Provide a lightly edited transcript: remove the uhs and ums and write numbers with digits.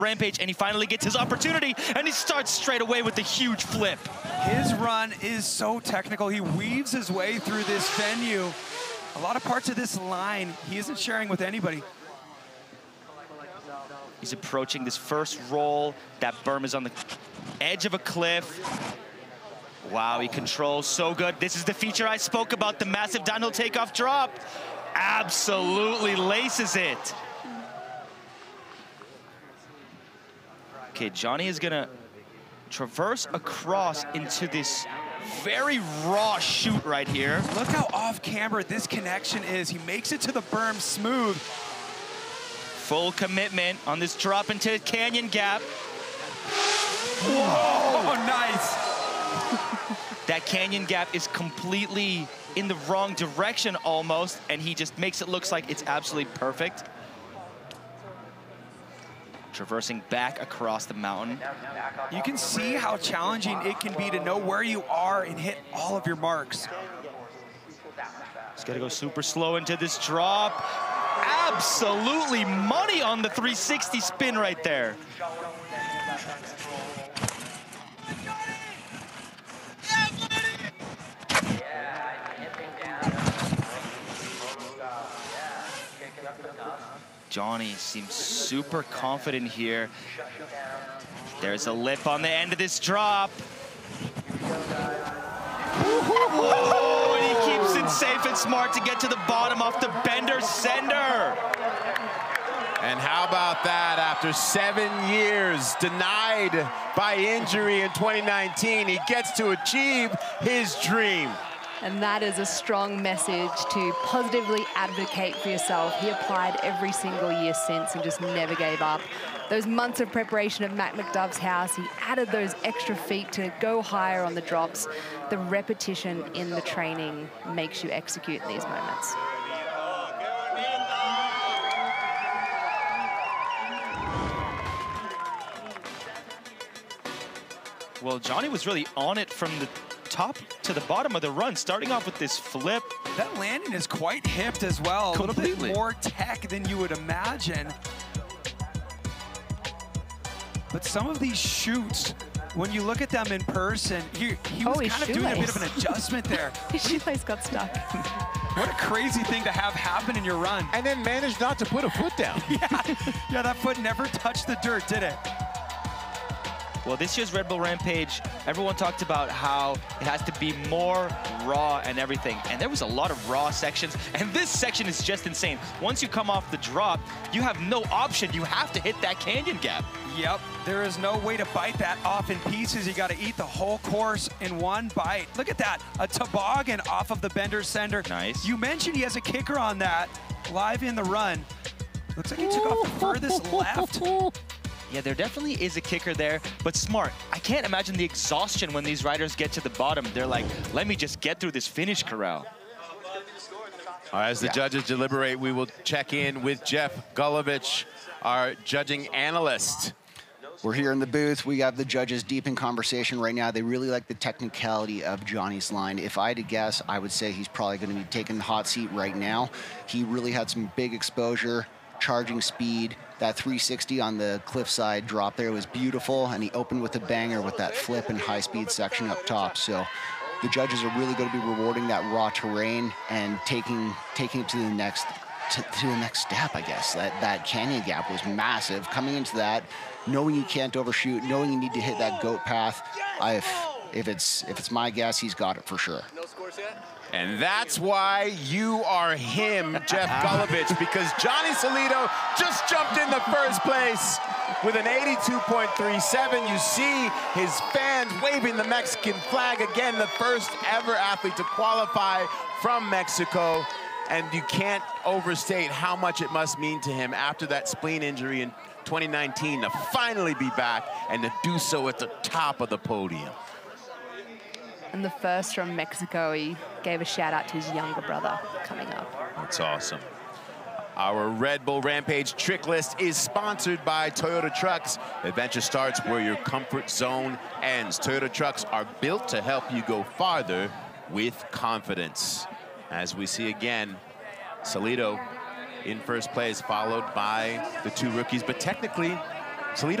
Rampage, and he finally gets his opportunity, and he starts straight away with the huge flip. His run is so technical. He weaves his way through this venue. A lot of parts of this line he isn't sharing with anybody. He's approaching this first roll. That berm is on the edge of a cliff. Wow, he controls so good. This is the feature I spoke about, the massive downhill takeoff drop. Absolutely laces it. Okay, Johnny is gonna traverse across into this very raw chute right here. Look how off camera this connection is. He makes it to the berm smooth. Full commitment on this drop into Canyon Gap. Whoa, nice. That Canyon Gap is completely in the wrong direction almost, and he just makes it look like it's absolutely perfect. Traversing back across the mountain. You can see how challenging it can be to know where you are and hit all of your marks. He's got to go super slow into this drop. Absolutely money on the 360 spin right there. Johnny seems super confident here. There's a lip on the end of this drop. Whoa, and he keeps it safe and smart to get to the bottom off the bender sender. And how about that? After 7 years denied by injury in 2019, he gets to achieve his dream. And that is a strong message to positively advocate for yourself. He applied every single year since and just never gave up. Those months of preparation at Mac McDove's house, he added those extra feet to go higher on the drops. The repetition in the training makes you execute in these moments. Well, Johnny was really on it from the top to the bottom of the run, starting off with this flip. That landing is quite hipped as well. Completely. A little bit more tech than you would imagine. But some of these shoots, when you look at them in person, he was kind of doing a bit of an adjustment there. His shoelace got stuck. What a crazy thing to have happen in your run. And then managed not to put a foot down. Yeah, that foot never touched the dirt, did it? Well, this year's Red Bull Rampage, everyone talked about how it has to be more raw and everything. And there was a lot of raw sections. And this section is just insane. Once you come off the drop, you have no option. You have to hit that Canyon Gap. Yep, there is no way to bite that off in pieces. You got to eat the whole course in one bite. Look at that, a toboggan off of the bender sender. Nice. You mentioned he has a kicker on that live in the run. Looks like he took off the furthest left. Yeah, there definitely is a kicker there, but smart. I can't imagine the exhaustion when these riders get to the bottom. They're like, let me just get through this finish corral. All right, as the judges deliberate, we will check in with Jeff Gulevich, our judging analyst. We're here in the booth. We have the judges deep in conversation right now. They really like the technicality of Johnny's line. If I had to guess, I would say he's probably going to be taking the hot seat right now. He really had some big exposure, charging speed. That 360 on the cliffside drop there was beautiful, and he opened with a banger with that flip and high-speed section up top. So the judges are really going to be rewarding that raw terrain and taking it to the next step, I guess. That Canyon Gap was massive. Coming into that, knowing you can't overshoot, knowing you need to hit that goat path. If it's my guess, he's got it for sure. No scores yet? And that's why you are him, Jeff Gulevich, because Johnny Salido just jumped in the first place with an 82.37. You see his fans waving the Mexican flag again, the first ever athlete to qualify from Mexico. And you can't overstate how much it must mean to him after that spleen injury in 2019 to finally be back and to do so at the top of the podium. And the first from Mexico, he gave a shout out to his younger brother coming up. That's awesome. Our Red Bull Rampage trick list is sponsored by Toyota Trucks. Adventure starts where your comfort zone ends. Toyota Trucks are built to help you go farther with confidence. As we see again, Salido in first place, followed by the two rookies. But technically, Salido